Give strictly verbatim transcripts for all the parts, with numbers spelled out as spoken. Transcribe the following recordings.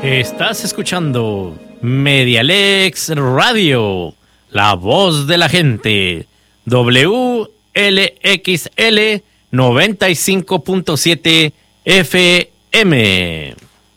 Estás escuchando Medialex Radio, la voz de la gente, W L X L noventa y cinco punto siete F M.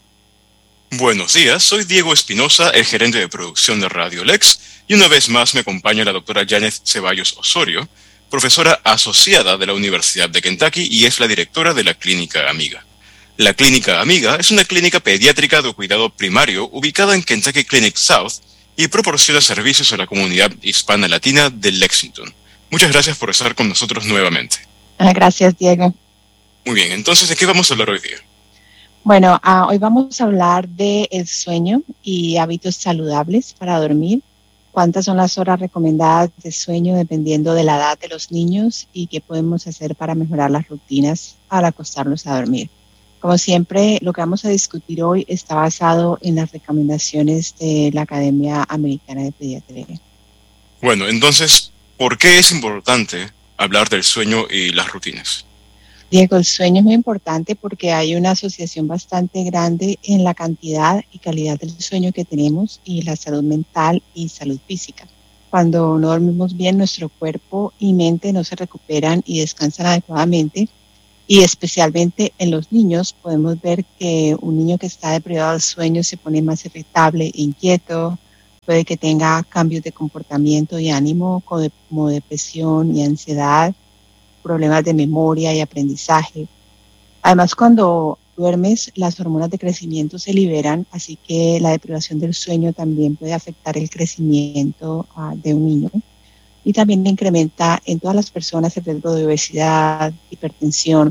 Buenos días, soy Diego Espinosa, el gerente de producción de Radio Lex, y una vez más me acompaña la doctora Janet Ceballos Osorio, profesora asociada de la Universidad de Kentucky y es la directora de la Clínica Amiga. La Clínica Amiga es una clínica pediátrica de cuidado primario ubicada en Kentucky Clinic South y proporciona servicios a la comunidad hispana latina de Lexington. Muchas gracias por estar con nosotros nuevamente. Gracias, Diego. Muy bien, entonces, ¿de qué vamos a hablar hoy día? Bueno, uh, hoy vamos a hablar de el sueño y hábitos saludables para dormir. ¿Cuántas son las horas recomendadas de sueño dependiendo de la edad de los niños y qué podemos hacer para mejorar las rutinas al acostarlos a dormir? Como siempre, lo que vamos a discutir hoy está basado en las recomendaciones de la Academia Americana de Pediatría. Bueno, entonces, ¿por qué es importante hablar del sueño y las rutinas? Diego, el sueño es muy importante porque hay una asociación bastante grande en la cantidad y calidad del sueño que tenemos y la salud mental y salud física. Cuando no dormimos bien, nuestro cuerpo y mente no se recuperan y descansan adecuadamente. Y especialmente en los niños podemos ver que un niño que está deprivado del sueño se pone más irritable e inquieto, puede que tenga cambios de comportamiento y ánimo como depresión y ansiedad, problemas de memoria y aprendizaje. Además, cuando duermes, las hormonas de crecimiento se liberan, así que la deprivación del sueño también puede afectar el crecimiento uh, de un niño. Y también incrementa en todas las personas el riesgo de obesidad, hipertensión,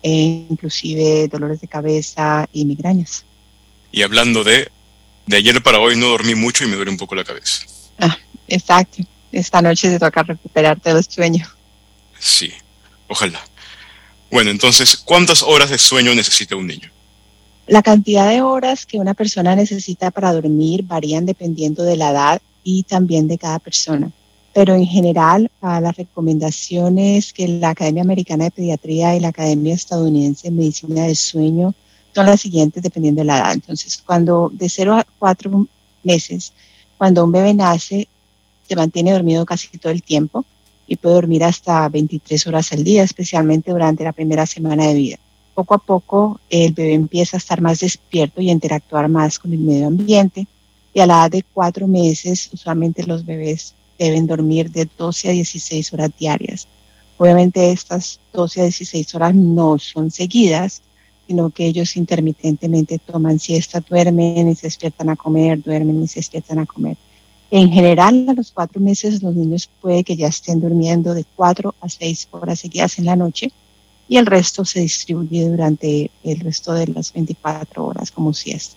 e inclusive dolores de cabeza y migrañas. Y hablando de, de ayer para hoy no dormí mucho y me duele un poco la cabeza. Ah, exacto. Esta noche te toca recuperarte del sueño. Sí, ojalá. Bueno, entonces, ¿cuántas horas de sueño necesita un niño? La cantidad de horas que una persona necesita para dormir varían dependiendo de la edad y también de cada persona. Pero en general, a las recomendaciones que la Academia Americana de Pediatría y la Academia Estadounidense de Medicina del Sueño son las siguientes dependiendo de la edad. Entonces, cuando de cero a cuatro meses, cuando un bebé nace, se mantiene dormido casi todo el tiempo y puede dormir hasta veintitrés horas al día, especialmente durante la primera semana de vida. Poco a poco, el bebé empieza a estar más despierto y a interactuar más con el medio ambiente. Y a la edad de cuatro meses, usualmente los bebés deben dormir de doce a dieciséis horas diarias. Obviamente estas doce a dieciséis horas no son seguidas, sino que ellos intermitentemente toman siesta, duermen y se despiertan a comer, duermen y se despiertan a comer. En general, a los cuatro meses los niños puede que ya estén durmiendo de cuatro a seis horas seguidas en la noche y el resto se distribuye durante el resto de las veinticuatro horas como siesta.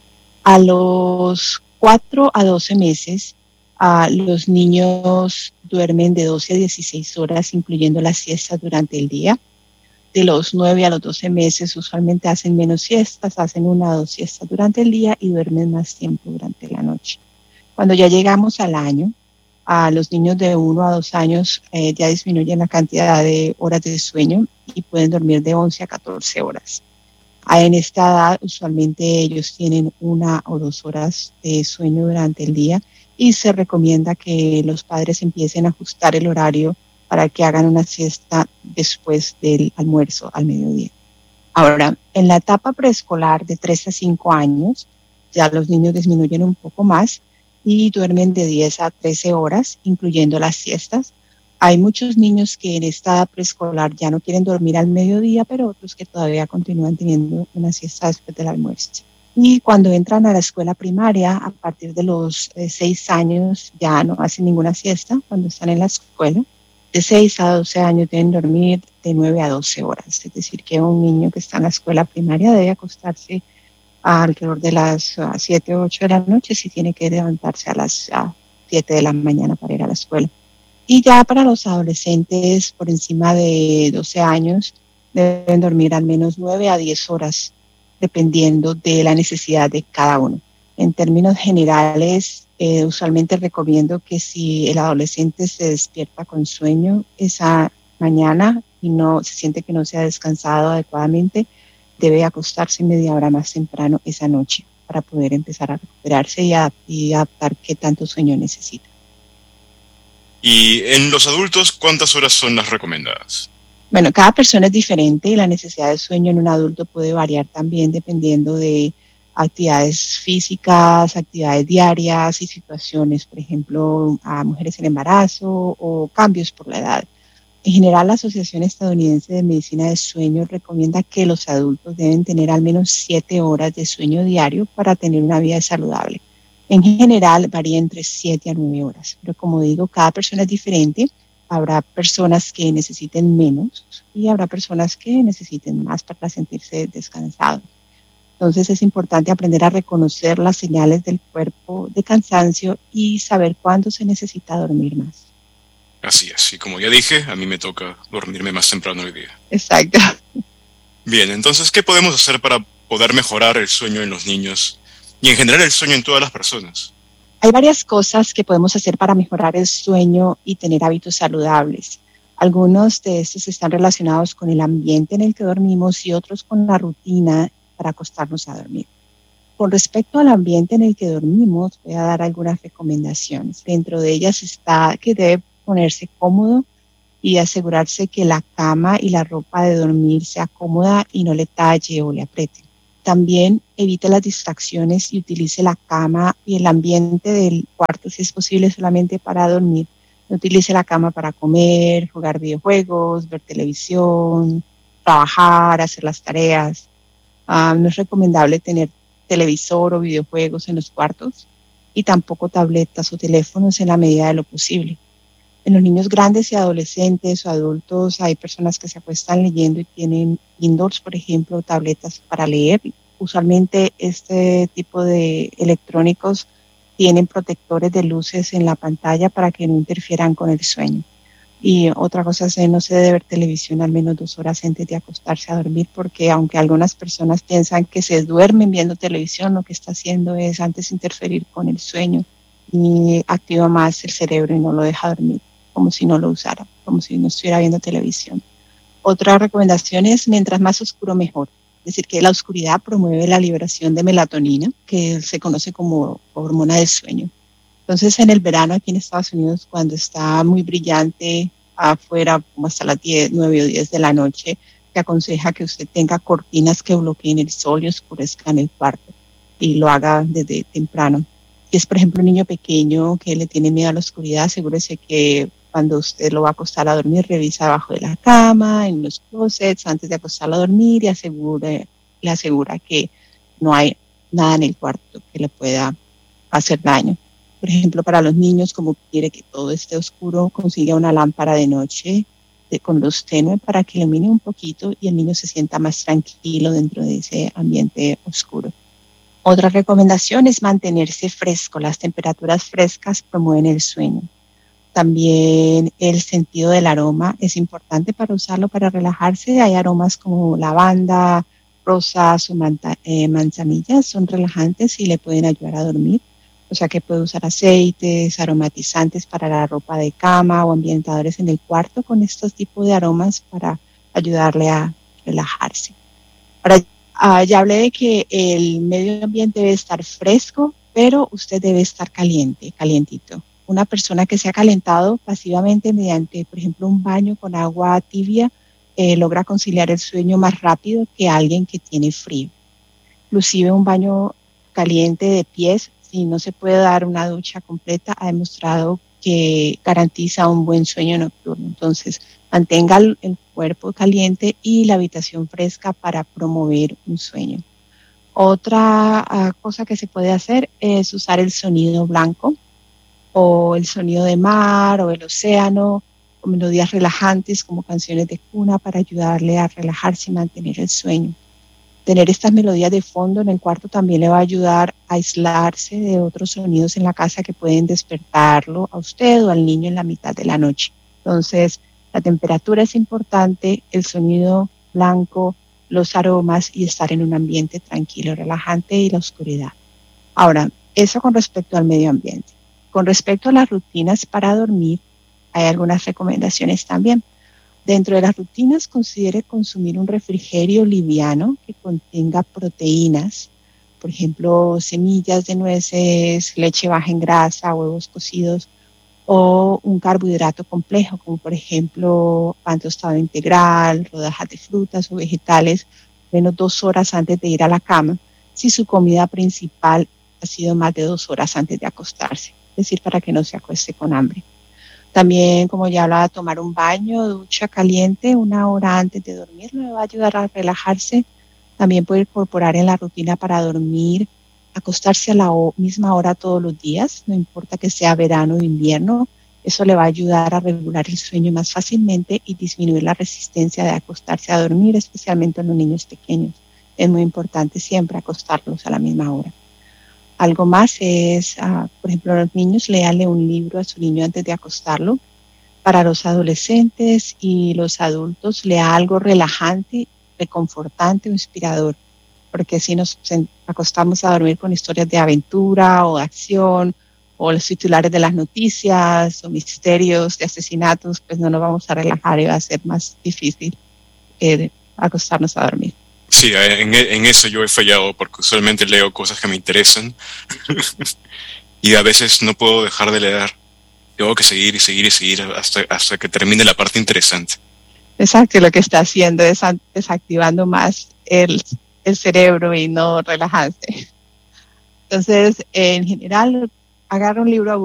A los cuatro a doce meses, Uh, los niños duermen de doce a dieciséis horas, incluyendo las siestas durante el día. De los nueve a los doce meses, usualmente hacen menos siestas, hacen una o dos siestas durante el día y duermen más tiempo durante la noche. Cuando ya llegamos al año, a uh, los niños de uno a dos años eh, ya disminuyen la cantidad de horas de sueño y pueden dormir de once a catorce horas. Uh, en esta edad, usualmente ellos tienen una o dos horas de sueño durante el día y se recomienda que los padres empiecen a ajustar el horario para que hagan una siesta después del almuerzo al mediodía. Ahora, en la etapa preescolar de tres a cinco años, ya los niños disminuyen un poco más y duermen de diez a trece horas, incluyendo las siestas. Hay muchos niños que en esta edad preescolar ya no quieren dormir al mediodía, pero otros que todavía continúan teniendo una siesta después del almuerzo. Y cuando entran a la escuela primaria, a partir de los eh, seis años, ya no hacen ninguna siesta cuando están en la escuela. De seis a doce años deben dormir de nueve a doce horas. Es decir, que un niño que está en la escuela primaria debe acostarse alrededor de las uh, siete o ocho de la noche si tiene que levantarse a las uh, siete de la mañana para ir a la escuela. Y ya para los adolescentes por encima de doce años, deben dormir al menos nueve a diez horas dependiendo de la necesidad de cada uno. En términos generales, eh, usualmente recomiendo que si el adolescente se despierta con sueño esa mañana y no se siente que no se ha descansado adecuadamente, debe acostarse media hora más temprano esa noche para poder empezar a recuperarse y, a, y adaptar qué tanto sueño necesita. Y en los adultos, ¿cuántas horas son las recomendadas? Bueno, cada persona es diferente y la necesidad de sueño en un adulto puede variar también dependiendo de actividades físicas, actividades diarias y situaciones, por ejemplo, a mujeres en embarazo o cambios por la edad. En general, la Asociación Estadounidense de Medicina de Sueño recomienda que los adultos deben tener al menos siete horas de sueño diario para tener una vida saludable. En general, varía entre siete a nueve horas, pero como digo, cada persona es diferente. Habrá personas que necesiten menos y habrá personas que necesiten más para sentirse descansados. Entonces es importante aprender a reconocer las señales del cuerpo de cansancio y saber cuándo se necesita dormir más. Así es, y como ya dije, a mí me toca dormirme más temprano hoy día. Exacto. Bien, entonces, ¿qué podemos hacer para poder mejorar el sueño en los niños y en general el sueño en todas las personas? Hay varias cosas que podemos hacer para mejorar el sueño y tener hábitos saludables. Algunos de estos están relacionados con el ambiente en el que dormimos y otros con la rutina para acostarnos a dormir. Con respecto al ambiente en el que dormimos, voy a dar algunas recomendaciones. Dentro de ellas está que debe ponerse cómodo y asegurarse que la cama y la ropa de dormir sea cómoda y no le talle o le apriete. También evite las distracciones y utilice la cama y el ambiente del cuarto, si es posible, solamente para dormir. No utilice la cama para comer, jugar videojuegos, ver televisión, trabajar, hacer las tareas. Uh, no es recomendable tener televisor o videojuegos en los cuartos y tampoco tabletas o teléfonos en la medida de lo posible. En los niños grandes y adolescentes o adultos hay personas que se acuestan leyendo y tienen Kindles, por ejemplo, tabletas para leer. Usualmente este tipo de electrónicos tienen protectores de luces en la pantalla para que no interfieran con el sueño. Y otra cosa es que no se debe ver televisión al menos dos horas antes de acostarse a dormir, porque aunque algunas personas piensan que se duermen viendo televisión, lo que está haciendo es antes interferir con el sueño y activa más el cerebro y no lo deja dormir, como si no lo usara, como si no estuviera viendo televisión. Otra recomendación es mientras más oscuro mejor. Es decir, que la oscuridad promueve la liberación de melatonina, que se conoce como hormona del sueño. Entonces, en el verano aquí en Estados Unidos, cuando está muy brillante afuera, como hasta las diez, nueve o diez de la noche, se aconseja que usted tenga cortinas que bloqueen el sol y oscurezcan el cuarto y lo haga desde temprano. Si es, por ejemplo, un niño pequeño que le tiene miedo a la oscuridad, asegúrese que cuando usted lo va a acostar a dormir, revisa abajo de la cama, en los closets, antes de acostarlo a dormir y asegure, le asegura que no hay nada en el cuarto que le pueda hacer daño. Por ejemplo, para los niños, como quiere que todo esté oscuro, consiga una lámpara de noche de, con luz tenue para que ilumine un poquito y el niño se sienta más tranquilo dentro de ese ambiente oscuro. Otra recomendación es mantenerse fresco. Las temperaturas frescas promueven el sueño. También el sentido del aroma es importante para usarlo para relajarse. Hay aromas como lavanda, rosas o manta, eh, manzanilla, son relajantes y le pueden ayudar a dormir. O sea que puede usar aceites, aromatizantes para la ropa de cama o ambientadores en el cuarto con estos tipos de aromas para ayudarle a relajarse. Ahora, uh, ya hablé de que el medio ambiente debe estar fresco, pero usted debe estar caliente, calientito. Una persona que se ha calentado pasivamente mediante, por ejemplo, un baño con agua tibia, eh, logra conciliar el sueño más rápido que alguien que tiene frío. Inclusive un baño caliente de pies, si no se puede dar una ducha completa, ha demostrado que garantiza un buen sueño nocturno. Entonces, mantenga el, el cuerpo caliente y la habitación fresca para promover un sueño. Otra uh, cosa que se puede hacer es usar el sonido blanco o el sonido de mar o el océano, o melodías relajantes como canciones de cuna para ayudarle a relajarse y mantener el sueño. Tener estas melodías de fondo en el cuarto también le va a ayudar a aislarse de otros sonidos en la casa que pueden despertarlo a usted o al niño en la mitad de la noche. Entonces, la temperatura es importante, el sonido blanco, los aromas y estar en un ambiente tranquilo, relajante y la oscuridad. Ahora, eso con respecto al medio ambiente. Con respecto a las rutinas para dormir, hay algunas recomendaciones también. Dentro de las rutinas, considere consumir un refrigerio liviano que contenga proteínas, por ejemplo, semillas de nueces, leche baja en grasa, huevos cocidos, o un carbohidrato complejo, como por ejemplo pan tostado integral, rodajas de frutas o vegetales, menos dos horas antes de ir a la cama, si su comida principal ha sido más de dos horas antes de acostarse, es decir, para que no se acueste con hambre. También, como ya hablaba, tomar un baño, ducha caliente una hora antes de dormir le va a ayudar a relajarse. También puede incorporar en la rutina para dormir, acostarse a la misma hora todos los días, no importa que sea verano o invierno. Eso le va a ayudar a regular el sueño más fácilmente y disminuir la resistencia de acostarse a dormir, especialmente en los niños pequeños. Es muy importante siempre acostarlos a la misma hora. Algo más es, uh, por ejemplo, a los niños, léanle un libro a su niño antes de acostarlo. Para los adolescentes y los adultos, lea algo relajante, reconfortante o inspirador, porque si nos acostamos a dormir con historias de aventura o acción, o los titulares de las noticias, o misterios de asesinatos, pues no nos vamos a relajar y va a ser más difícil eh, acostarnos a dormir. Sí, en, en eso yo he fallado porque usualmente leo cosas que me interesan y a veces no puedo dejar de leer. Tengo que seguir y seguir y seguir hasta, hasta que termine la parte interesante. Exacto, lo que está haciendo es desactivando más el, el cerebro y no relajarse. Entonces, en general, agarra un libro